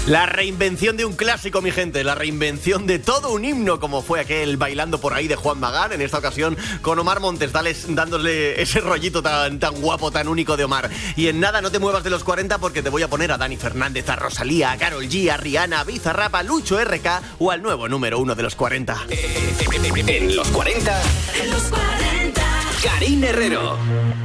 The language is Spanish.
La reinvención de un clásico, mi gente, la reinvención de todo un himno, como fue aquel Bailando por ahí de Juan Magán, en esta ocasión con Omar Montes, dándole ese rollito tan guapo, tan único de Omar. Y en nada, no te muevas de los 40 porque te voy a poner a Dani Fernández, a Rosalía, a Karol G, a Rihanna, a Bizarrap, a Lucho RK o al nuevo número 1 de los 40. En los 40, Karina Herrero.